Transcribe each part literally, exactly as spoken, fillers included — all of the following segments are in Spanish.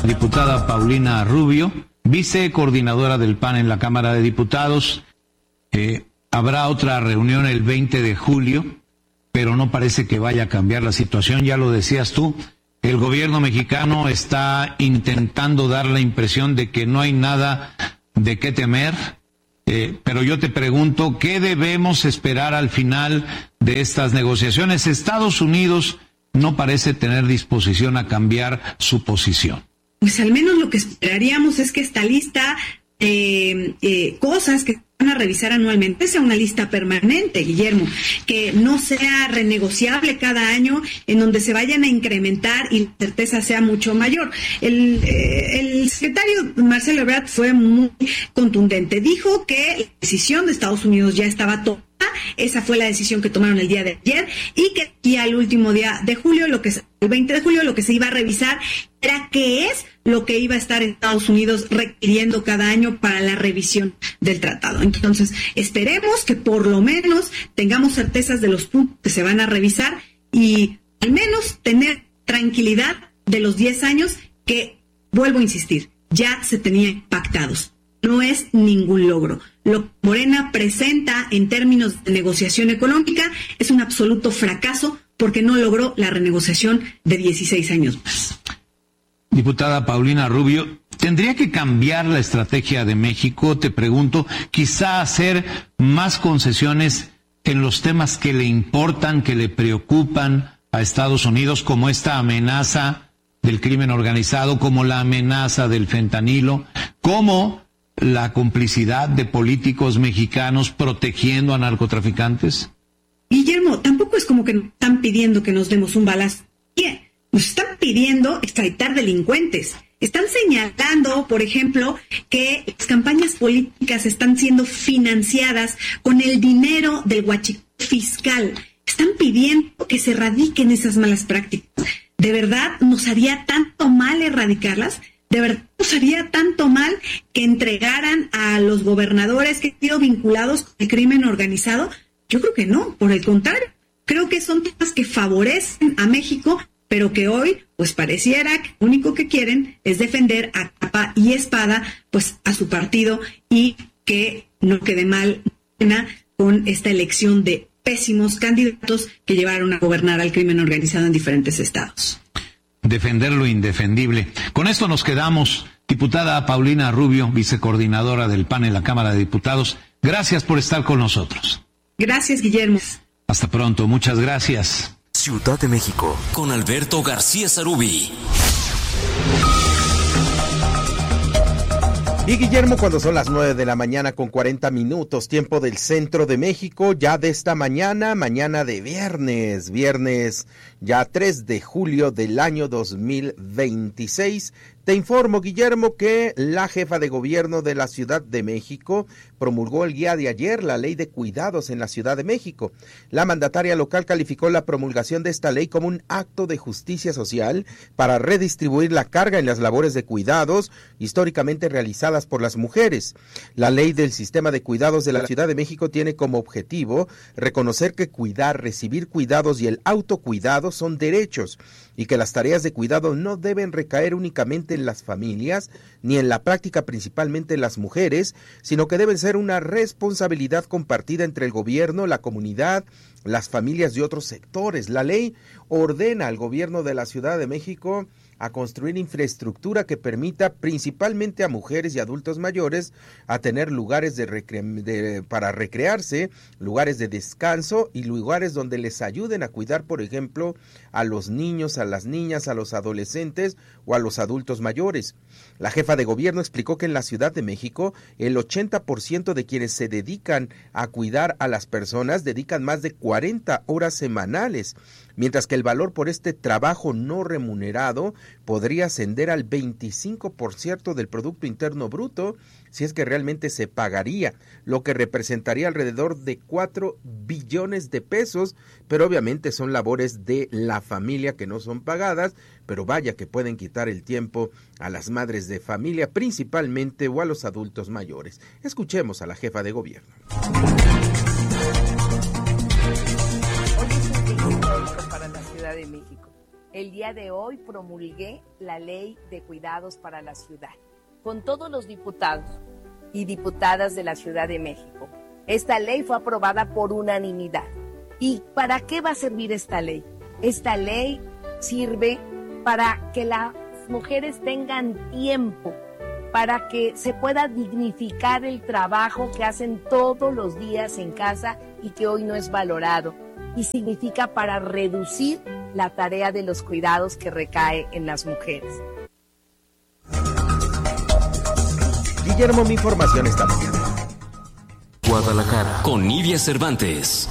diputada Paulina Rubio, vicecoordinadora del P A N en la Cámara de Diputados. Eh, habrá otra reunión el veinte de julio, pero no parece que vaya a cambiar la situación. Ya lo decías tú, el gobierno mexicano está intentando dar la impresión de que no hay nada de qué temer, eh, pero yo te pregunto, ¿qué debemos esperar al final de estas negociaciones? Estados Unidos no parece tener disposición a cambiar su posición. Pues al menos lo que esperaríamos es que esta lista de eh, cosas que van a revisar anualmente sea una lista permanente, Guillermo, que no sea renegociable cada año, en donde se vayan a incrementar y la certeza sea mucho mayor. El, eh, el secretario Marcelo Ebrard fue muy contundente. Dijo que la decisión de Estados Unidos ya estaba tomada. Esa fue la decisión que tomaron el día de ayer, y que y al último día de julio, lo que el veinte de julio, lo que se iba a revisar era qué es lo que iba a estar en Estados Unidos requiriendo cada año para la revisión del tratado. Entonces, esperemos que por lo menos tengamos certezas de los puntos que se van a revisar y al menos tener tranquilidad de los diez años que, vuelvo a insistir, ya se tenían pactados. No es ningún logro. Lo que Morena presenta en términos de negociación económica es un absoluto fracaso porque no logró la renegociación de dieciséis años más. Diputada Paulina Rubio, ¿tendría que cambiar la estrategia de México? Te pregunto, quizá hacer más concesiones en los temas que le importan, que le preocupan a Estados Unidos, como esta amenaza del crimen organizado, como la amenaza del fentanilo, como la complicidad de políticos mexicanos protegiendo a narcotraficantes? Guillermo, tampoco es como que nos están pidiendo que nos demos un balazo. Bien, nos están pidiendo extraditar delincuentes. Están señalando, por ejemplo, que las campañas políticas están siendo financiadas con el dinero del huachicoleo fiscal. Están pidiendo que se erradiquen esas malas prácticas. ¿De verdad nos haría tanto mal erradicarlas? ¿De verdad nos haría tanto mal que entregaran a los gobernadores que han sido vinculados con el crimen organizado? Yo creo que no, por el contrario. Creo que son temas que favorecen a México, pero que hoy, pues pareciera que lo único que quieren es defender a capa y espada, pues a su partido, y que no quede mal con esta elección de pésimos candidatos que llevaron a gobernar al crimen organizado en diferentes estados. Defender lo indefendible. Con esto nos quedamos. Diputada Paulina Rubio, vicecoordinadora del P A N en la Cámara de Diputados, gracias por estar con nosotros. Gracias, Guillermo. Hasta pronto, muchas gracias. Ciudad de México, con Alberto García Zarubi. Y Guillermo, cuando son las nueve de la mañana con cuarenta minutos, tiempo del centro de México, ya de esta mañana, mañana de viernes, viernes ya tres de julio del año dos mil veintiséis. Te informo, Guillermo, que la jefa de gobierno de la Ciudad de México promulgó el día de ayer la Ley de Cuidados en la Ciudad de México. La mandataria local calificó la promulgación de esta ley como un acto de justicia social para redistribuir la carga en las labores de cuidados históricamente realizadas por las mujeres. La Ley del Sistema de Cuidados de la Ciudad de México tiene como objetivo reconocer que cuidar, recibir cuidados y el autocuidado son derechos y que las tareas de cuidado no deben recaer únicamente en las familias, ni en la práctica principalmente en las mujeres, sino que deben ser una responsabilidad compartida entre el gobierno, la comunidad, las familias y otros sectores. La ley ordena al gobierno de la Ciudad de México a construir infraestructura que permita principalmente a mujeres y adultos mayores a tener lugares de recre- de, para recrearse, lugares de descanso y lugares donde les ayuden a cuidar, por ejemplo, a los niños, a las niñas, a los adolescentes o a los adultos mayores. La jefa de gobierno explicó que en la Ciudad de México el ochenta por ciento de quienes se dedican a cuidar a las personas dedican más de cuarenta horas semanales, mientras que el valor por este trabajo no remunerado podría ascender al veinticinco por ciento del Producto Interno Bruto, si es que realmente se pagaría, lo que representaría alrededor de cuatro billones de pesos, pero obviamente son labores de la familia que no son pagadas, pero vaya que pueden quitar el tiempo a las madres de familia principalmente o a los adultos mayores. Escuchemos a la jefa de gobierno. Hoy es un día histórico para la Ciudad de México. el día de hoy promulgué la Ley de Cuidados para la Ciudad, con todos los diputados y diputadas de la Ciudad de México. Esta ley fue aprobada por unanimidad. ¿Y para qué va a servir esta ley? Esta ley sirve para que las mujeres tengan tiempo, para que se pueda dignificar el trabajo que hacen todos los días en casa y que hoy no es valorado. Y significa para reducir la tarea de los cuidados que recae en las mujeres. Guillermo, mi información esta mañana. Guadalajara, con Nidia Cervantes.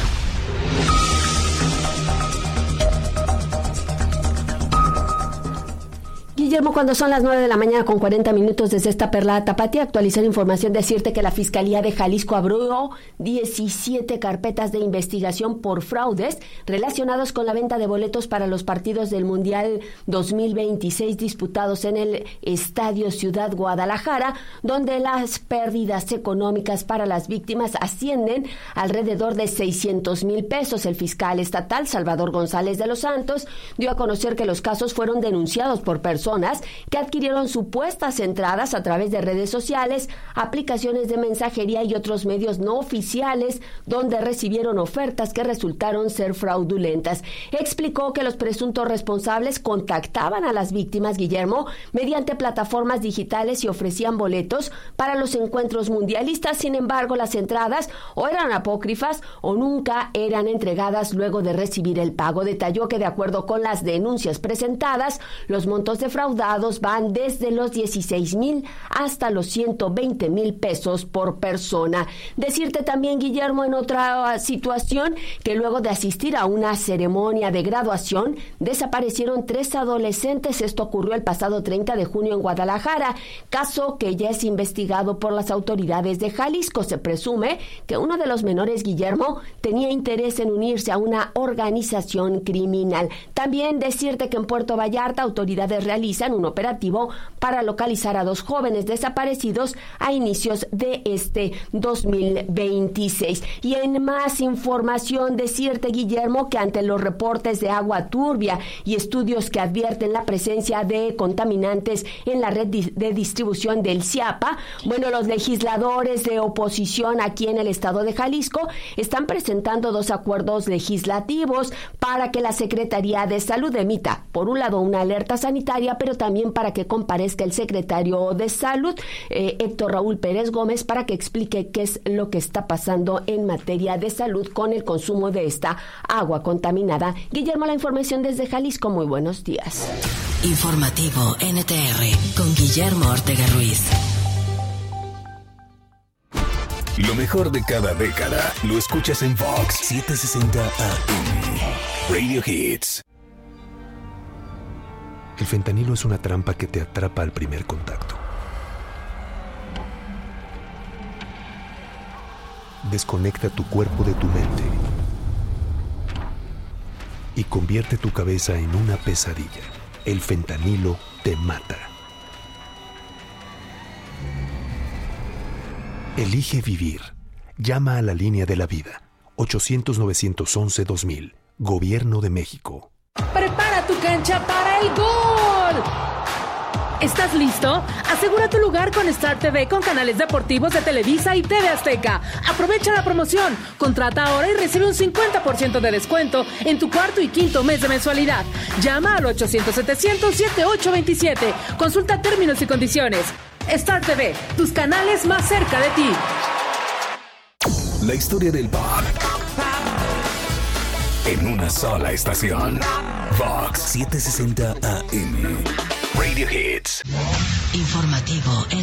Guillermo, cuando son las nueve de la mañana con cuarenta minutos desde esta perla tapatía, actualizar información, decirte que la Fiscalía de Jalisco abrió diecisiete carpetas de investigación por fraudes relacionados con la venta de boletos para los partidos del Mundial dos mil veintiséis disputados en el Estadio Ciudad Guadalajara, donde las pérdidas económicas para las víctimas ascienden alrededor de seiscientos mil pesos. El fiscal estatal, Salvador González de los Santos, dio a conocer que los casos fueron denunciados por personas que adquirieron supuestas entradas a través de redes sociales, aplicaciones de mensajería y otros medios no oficiales, donde recibieron ofertas que resultaron ser fraudulentas. Explicó que los presuntos responsables contactaban a las víctimas, Guillermo, mediante plataformas digitales y ofrecían boletos para los encuentros mundialistas. Sin embargo, las entradas o eran apócrifas o nunca eran entregadas luego de recibir el pago. Detalló que de acuerdo con las denuncias presentadas, los montos de fraude van desde los dieciséis mil hasta los ciento veinte mil pesos por persona. Decirte también, Guillermo, en otra situación, que luego de asistir a una ceremonia de graduación, desaparecieron tres adolescentes. Esto ocurrió el pasado treinta de junio en Guadalajara, caso que ya es investigado por las autoridades de Jalisco. Se presume que uno de los menores, Guillermo, tenía interés en unirse a una organización criminal. También decirte que en Puerto Vallarta autoridades realizan un operativo para localizar a dos jóvenes desaparecidos a inicios de este dos mil veintiséis. Y en más información, decirte, Guillermo, que ante los reportes de agua turbia y estudios que advierten la presencia de contaminantes en la red de distribución del CIAPA, bueno, los legisladores de oposición aquí en el estado de Jalisco están presentando dos acuerdos legislativos para que la Secretaría de Salud emita, por un lado, una alerta sanitaria, pero también para que comparezca el secretario de Salud, eh, Héctor Raúl Pérez Gómez, para que explique qué es lo que está pasando en materia de salud con el consumo de esta agua contaminada. Guillermo, la información desde Jalisco. Muy buenos días. Informativo N T R con Guillermo Ortega Ruiz. Lo mejor de cada década lo escuchas en Vox setecientos sesenta A M. Radio Hits. El fentanilo es una trampa que te atrapa al primer contacto. Desconecta tu cuerpo de tu mente y convierte tu cabeza en una pesadilla. El fentanilo te mata. Elige vivir. Llama a la línea de la vida. ochocientos, novecientos once, dos mil. Gobierno de México. Prepara tu cancha para el gol. ¿Estás listo? Asegura tu lugar con Star T V con canales deportivos de Televisa y T V Azteca. Aprovecha la promoción. Contrata ahora y recibe un cincuenta por ciento de descuento en tu cuarto y quinto mes de mensualidad. Llama al ochocientos, setecientos, setenta y ocho veintisiete. Consulta términos y condiciones. Star T V, tus canales más cerca de ti. La historia del pop en una sola estación. Vox setecientos sesenta A M. Radio Hits. Informativo N